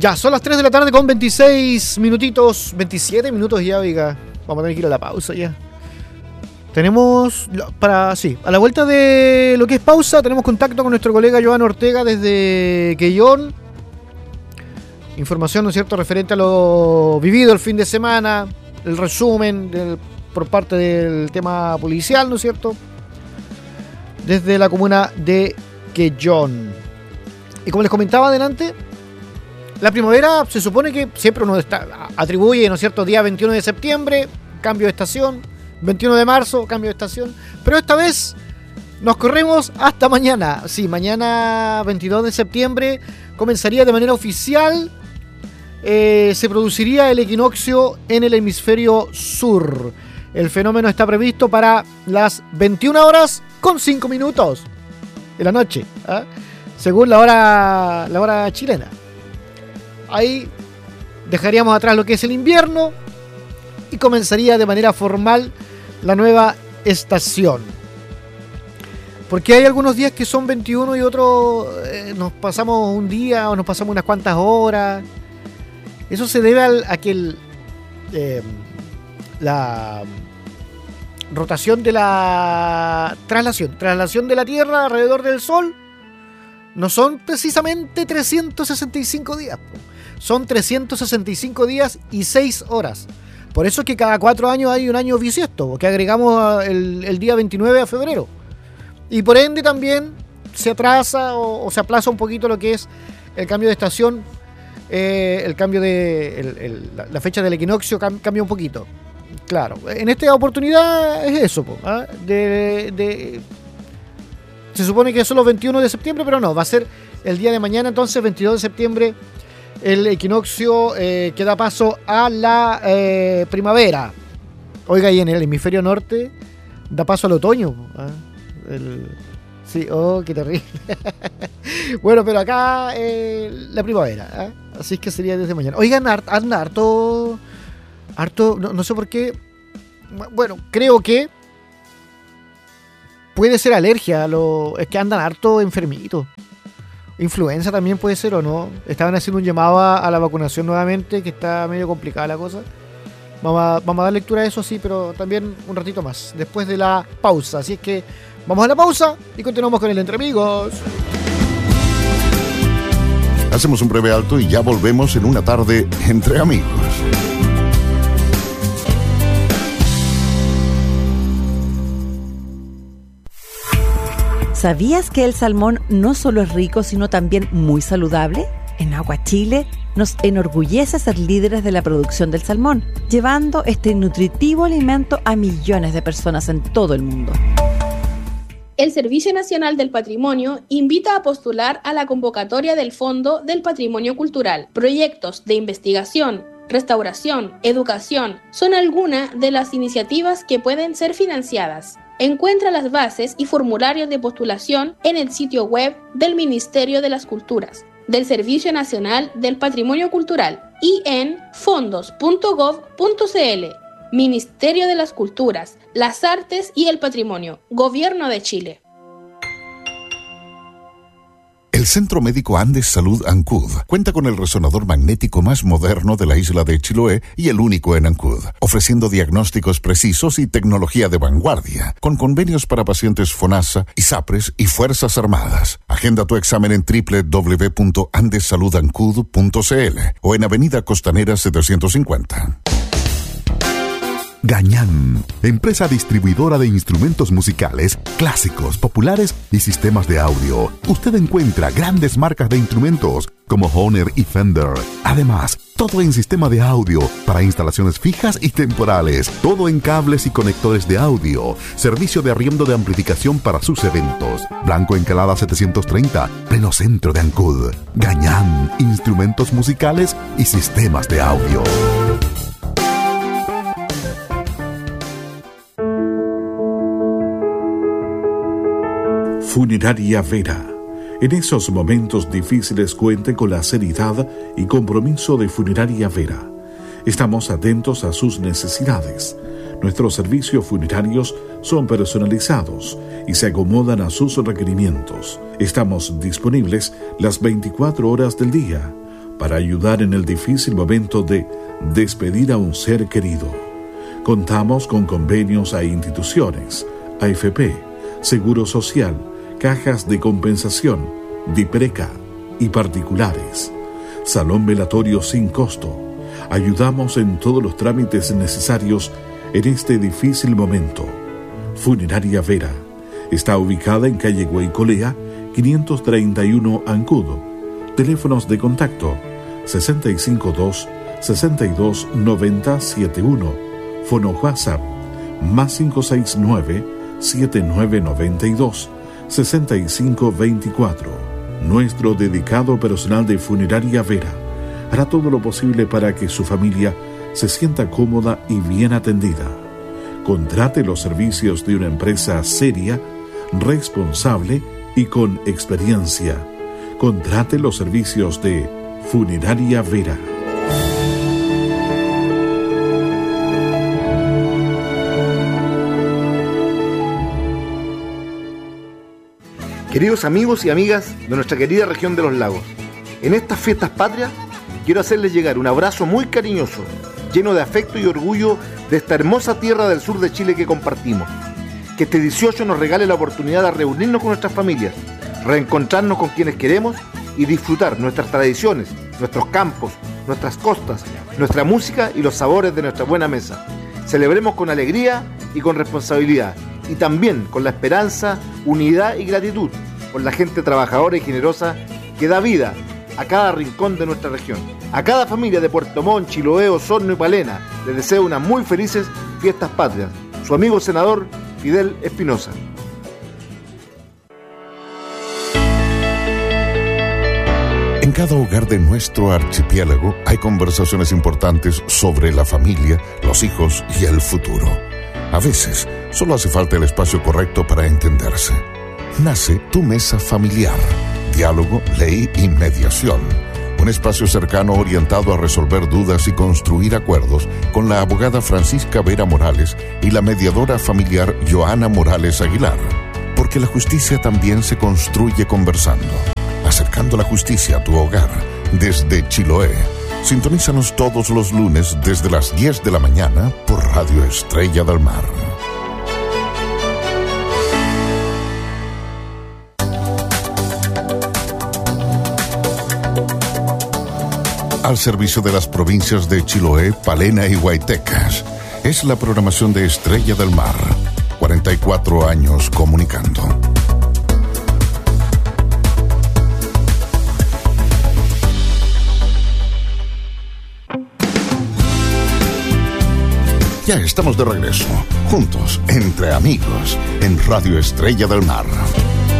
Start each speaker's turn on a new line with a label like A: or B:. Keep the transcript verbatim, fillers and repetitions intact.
A: Ya, son las tres de la tarde con veintiséis minutitos, veintisiete minutos ya, oiga. Vamos a tener que ir a la pausa ya. Tenemos, para, sí, a la vuelta de lo que es pausa, tenemos contacto con nuestro colega Joan Ortega desde Quellón. Información, ¿no es cierto?, referente a lo vivido el fin de semana, el resumen del, por parte del tema policial, ¿no es cierto?, desde la comuna de Quellón. Y como les comentaba adelante, la primavera se supone que siempre uno está, atribuye, ¿no es cierto?, día veintiuno de septiembre, cambio de estación, veintiuno de marzo, cambio de estación, pero esta vez nos corremos hasta mañana. Sí, mañana veintidós de septiembre comenzaría de manera oficial, eh, se produciría el equinoccio en el hemisferio sur. El fenómeno está previsto para las veintiuna horas con cinco minutos de la noche, ¿eh? según la hora, la hora chilena. Ahí dejaríamos atrás lo que es el invierno y comenzaría de manera formal la nueva estación. Porque hay algunos días que son veintiuno y otros eh, nos pasamos un día o nos pasamos unas cuantas horas. Eso se debe al, a que el, eh, la rotación de la traslación, traslación de la Tierra alrededor del Sol no son precisamente trescientos sesenta y cinco días, son trescientos sesenta y cinco días y seis horas. Por eso es que cada cuatro años hay un año bisiesto, porque agregamos el, el día veintinueve a febrero. Y por ende también se atrasa o, o se aplaza un poquito lo que es el cambio de estación, eh, el cambio de el, el, la, la fecha del equinoccio cam, cambia un poquito. Claro, en esta oportunidad es eso, ¿eh? de, de, se supone que es solo veintiuno de septiembre, pero no, va a ser el día de mañana, entonces veintidós de septiembre, el equinoccio eh, que da paso a la eh, primavera. Oiga, y en el hemisferio norte da paso al otoño. ¿eh? El, sí, oh, qué terrible. Bueno, pero acá eh, la primavera, ¿eh? Así es que sería desde mañana. Oigan, anda harto, harto, no, no sé por qué. Bueno, creo que puede ser alergia, lo, es que andan harto enfermitos. Influenza también puede ser o no. Estaban haciendo un llamado a, a la vacunación nuevamente, que está medio complicada la cosa. Vamos a, vamos a dar lectura a eso, sí, pero también un ratito más, después de la pausa. Así es que vamos a la pausa y continuamos con el Entre Amigos.
B: Hacemos un breve alto y ya volvemos en una tarde entre amigos.
C: ¿Sabías que el salmón no solo es rico, sino también muy saludable? En Agua Chile nos enorgullece ser líderes de la producción del salmón, llevando este nutritivo alimento a millones de personas en todo el mundo.
D: El Servicio Nacional del Patrimonio invita a postular a la convocatoria del Fondo del Patrimonio Cultural. Proyectos de investigación, restauración, educación son algunas de las iniciativas que pueden ser financiadas. Encuentra las bases y formularios de postulación en el sitio web del Ministerio de las Culturas, del Servicio Nacional del Patrimonio Cultural y en fondos punto gov punto cl. Ministerio de las Culturas, las Artes y el Patrimonio, Gobierno de Chile.
B: El Centro Médico Andes Salud Ancud cuenta con el resonador magnético más moderno de la isla de Chiloé y el único en Ancud, ofreciendo diagnósticos precisos y tecnología de vanguardia, con convenios para pacientes FONASA, ISAPRES y Fuerzas Armadas. Agenda tu examen en doble u doble u doble u punto andes salud ancud punto cl o en Avenida Costanera setecientos cincuenta.
E: Gañán, empresa distribuidora de instrumentos musicales, clásicos, populares y sistemas de audio. Usted encuentra grandes marcas de instrumentos como Hohner y Fender. Además, todo en sistema de audio para instalaciones fijas y temporales. Todo en cables y conectores de audio. Servicio de arriendo de amplificación para sus eventos. Blanco Encalada setecientos treinta, pleno centro de Ancud. Gañán, instrumentos musicales y sistemas de audio.
F: Funeraria Vera. En esos momentos difíciles cuente con la seriedad y compromiso de Funeraria Vera. Estamos atentos a sus necesidades. Nuestros servicios funerarios son personalizados y se acomodan a sus requerimientos. Estamos disponibles las veinticuatro horas del día. para ayudar en el difícil momento de despedir a un ser querido. Contamos con convenios a instituciones, A F P, Seguro Social, cajas de compensación, DIPRECA y particulares. Salón velatorio sin costo. Ayudamos en todos los trámites necesarios en este difícil momento. Funeraria Vera. Está ubicada en calle Guaycolea, quinientos treinta y uno Ancud. Teléfonos de contacto sesenta y cinco dos, sesenta y dos, noventa, setenta y uno. Fono WhatsApp más cinco seis nueve, siete nueve nueve dos, seis cinco dos cuatro. Nuestro dedicado personal de Funeraria Vera hará todo lo posible para que su familia se sienta cómoda y bien atendida. Contrate los servicios de una empresa seria, responsable y con experiencia. Contrate los servicios de Funeraria Vera.
G: Queridos amigos y amigas de nuestra querida región de los lagos, en estas fiestas patrias quiero hacerles llegar un abrazo muy cariñoso, lleno de afecto y orgullo de esta hermosa tierra del sur de Chile que compartimos. Que este dieciocho nos regale la oportunidad de reunirnos con nuestras familias, reencontrarnos con quienes queremos y disfrutar nuestras tradiciones, nuestros campos, nuestras costas, nuestra música y los sabores de nuestra buena mesa. Celebremos con alegría y con responsabilidad, y también con la esperanza, unidad y gratitud por la gente trabajadora y generosa que da vida a cada rincón de nuestra región. A cada familia de Puerto Montt, Chiloé, Osorno y Palena les deseo unas muy felices fiestas patrias. Su amigo senador Fidel Espinosa.
B: En cada hogar de nuestro archipiélago hay conversaciones importantes sobre la familia, los hijos y el futuro. A veces, solo hace falta el espacio correcto para entenderse. Nace Tu Mesa Familiar. Diálogo, ley y mediación. Un espacio cercano orientado a resolver dudas y construir acuerdos con la abogada Francisca Vera Morales y la mediadora familiar Joana Morales Aguilar. Porque la justicia también se construye conversando. Acercando la justicia a tu hogar desde Chiloé. Sintonízanos todos los lunes desde las diez de la mañana por Radio Estrella del Mar. Al servicio de las provincias de Chiloé, Palena y Huaytecas. Es la programación de Estrella del Mar. cuarenta y cuatro años comunicando. Ya estamos de regreso, juntos, entre amigos, en Radio Estrella del Mar.